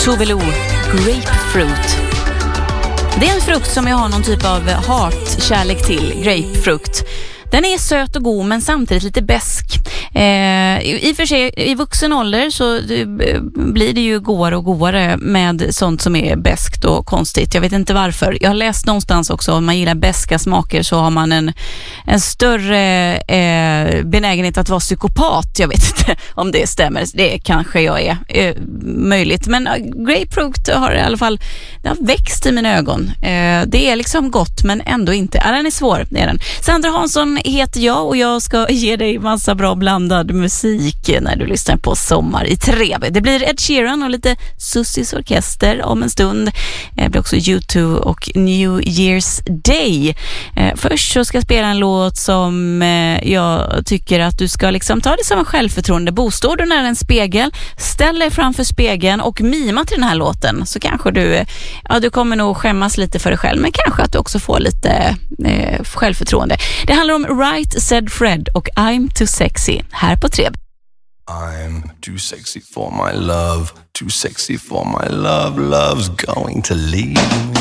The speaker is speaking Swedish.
Tove Lo, Grapefruit. Det är en frukt som jag har någon typ av hatkärlek till, grapefrukt. Den är söt och god men samtidigt lite besk. I och för sig, i vuxen ålder så blir det ju godare och godare med sånt som är beskt och konstigt. Jag vet inte varför. Jag har läst någonstans också, om man gillar beska smaker så har man en större benägenhet att vara psykopat. Jag vet inte om det stämmer. Det kanske jag är möjligt. Men grapefruit har i alla fall, det har växt i mina ögon. Det är liksom gott men ändå inte. Den är svår, det är den. Sandra Hansson heter jag och jag ska ge dig massa bra blandad musik när du lyssnar på Sommar i Treve. Det blir Ed Sheeran och lite Sussies orkester om en stund. Det blir också U2 och New Year's Day. Först så ska jag spela en låt som jag tycker att du ska liksom ta det som en självförtroende. Bostår du nära en spegel, ställ dig framför spegeln och mima till den här låten, så kanske du kommer nog skämmas lite för dig själv, men kanske att du också får lite självförtroende. Det handlar om Right Said Fred och I'm Too Sexy här på Treb. I'm too sexy for my love, too sexy for my love, love's going to leave me.